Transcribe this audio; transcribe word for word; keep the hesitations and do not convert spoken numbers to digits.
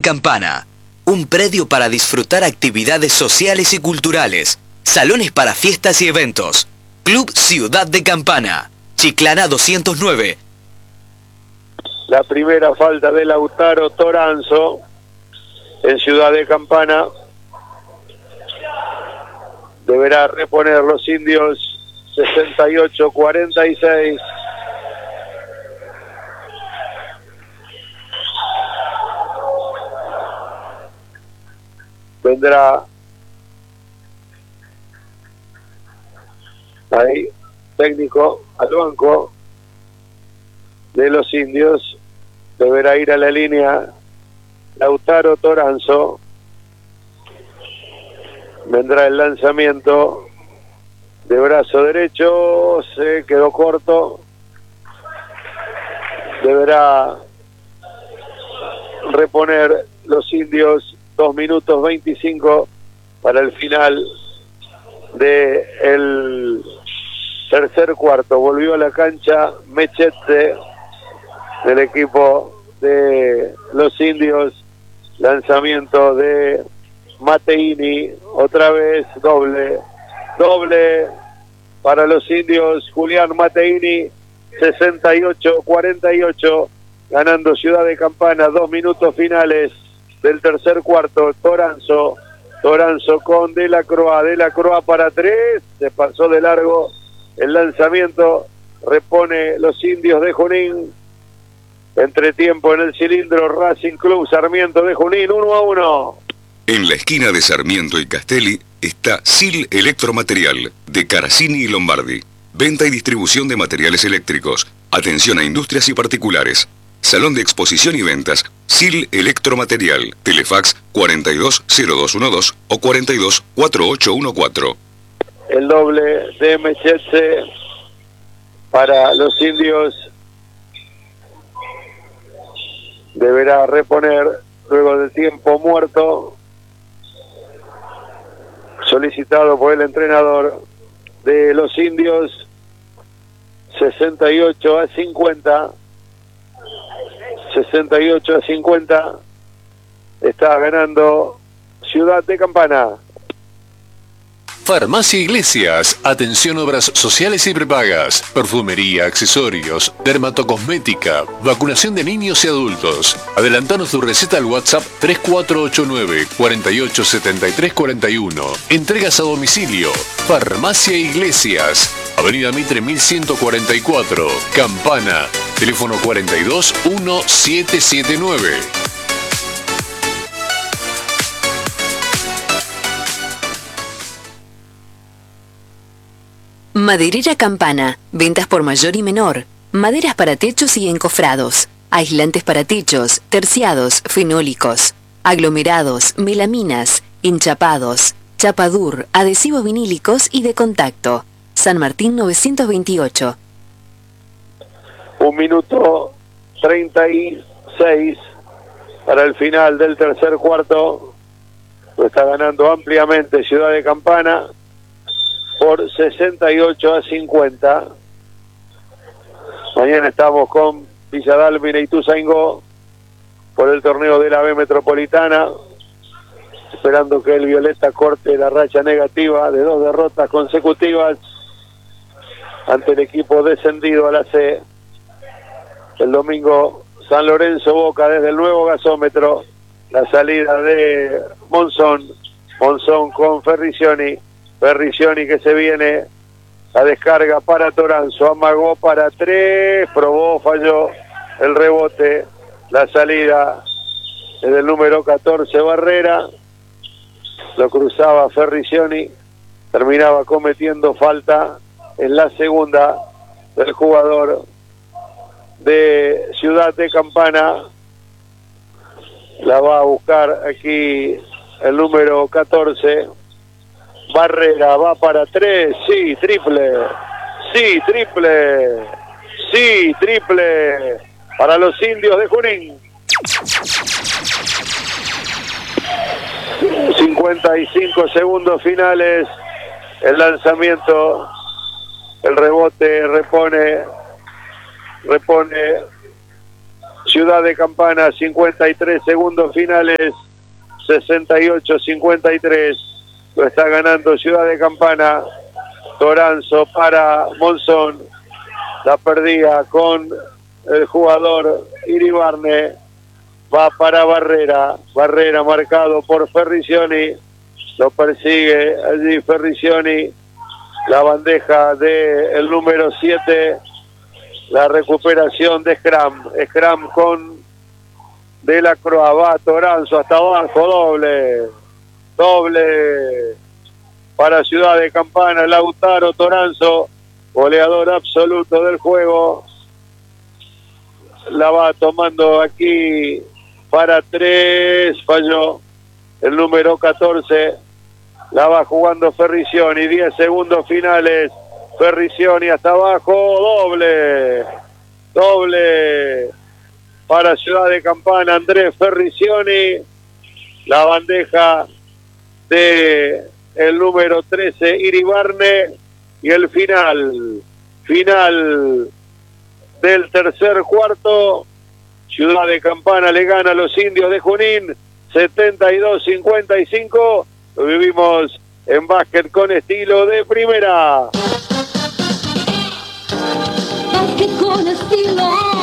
Campana. Un predio para disfrutar actividades sociales y culturales. Salones para fiestas y eventos. Club Ciudad de Campana. Chiclana doscientos nueve. La primera falta de Lautaro Toranzo en Ciudad de Campana. Deberá reponer los indios sesenta y ocho cuarenta y seis. Vendrá ahí técnico al banco de los indios. Deberá ir a la línea Lautaro Toranzo. Vendrá el lanzamiento de brazo derecho, se quedó corto. Deberá reponer los indios. Dos minutos veinticinco para el final de el tercer cuarto. Volvió a la cancha Mechete del equipo de los indios. Lanzamiento de Mateini, otra vez doble, doble para los indios. Julián Mateini, sesenta y ocho cuarenta y ocho, ganando Ciudad de Campana. Dos minutos finales del tercer cuarto. Toranzo, Toranzo con De la Croa, De la Croa para tres, se pasó de largo el lanzamiento, repone los indios de Junín. Entretiempo en el cilindro, Racing Club Sarmiento de Junín, uno a uno. En la esquina de Sarmiento y Castelli está Sil Electromaterial, de Caracini y Lombardi. Venta y distribución de materiales eléctricos. Atención a industrias y particulares. Salón de exposición y ventas, Sil Electromaterial. Telefax cuarenta y dos cero dos doce o cuarenta y dos cuarenta y ocho catorce. El doble de Mechetse para los indios. Deberá reponer luego del tiempo muerto solicitado por el entrenador de los indios. Sesenta y ocho a cincuenta. sesenta y ocho a cincuenta. Está ganando Ciudad de Campana. Farmacia Iglesias, atención obras sociales y prepagas, perfumería, accesorios, dermatocosmética, vacunación de niños y adultos. Adelantanos tu receta al WhatsApp tres cuatro ocho nueve, cuatro ocho siete tres cuatro uno. Entregas a domicilio. Farmacia Iglesias, Avenida Mitre mil ciento cuarenta y cuatro, Campana. Teléfono cuarenta y dos mil setecientos setenta y nueve. Maderera Campana. Ventas por mayor y menor. Maderas para techos y encofrados. Aislantes para techos, terciados, fenólicos. Aglomerados, melaminas, enchapados, chapadur, adhesivos vinílicos y de contacto. San Martín novecientos veintiocho. Un minuto treinta y seis para el final del tercer cuarto. Lo está ganando ampliamente Ciudad de Campana por sesenta y ocho a cincuenta. Mañana estamos con Villadalmine y Tuzaingó por el torneo de la B Metropolitana, esperando que el Violeta corte la racha negativa de dos derrotas consecutivas ante el equipo descendido a la C. El domingo San Lorenzo Boca desde el nuevo gasómetro, la salida de Monzón, Monzón con Ferricioni, Ferricioni que se viene, la descarga para Toranzo, amagó para tres, probó, falló el rebote, la salida desde el número catorce Barrera, lo cruzaba Ferricioni, terminaba cometiendo falta en la segunda del jugador de Ciudad de Campana. La va a buscar aquí el número catorce Barrera, va para tres, sí, triple, sí, triple, sí, triple para los indios de Junín. cincuenta y cinco segundos finales, el lanzamiento, el rebote, repone, repone Ciudad de Campana, cincuenta y tres segundos finales, sesenta y ocho cincuenta y tres. Lo está ganando Ciudad de Campana. Toranzo para Monzón. La perdía con el jugador Iribarne. Va para Barrera. Barrera marcado por Ferricioni. Lo persigue allí Ferricioni. La bandeja del número siete. La recuperación de Scram. Scram con De la Croa. Va Toranzo hasta abajo. Doble. Doble. Para Ciudad de Campana. Lautaro Toranzo. Goleador absoluto del juego. La va tomando aquí para tres. Falló el número catorce. La va jugando Ferricioni. diez segundos finales. Ferricioni hasta abajo. Doble. Doble. Para Ciudad de Campana. Andrés Ferricioni. La bandeja de el número trece. Iribarne. Y el final. Final del tercer cuarto. Ciudad de Campana le gana a los Indios de Junín setenta y dos cincuenta y cinco. Lo vivimos en básquet con estilo de primera. Básquet con estilo.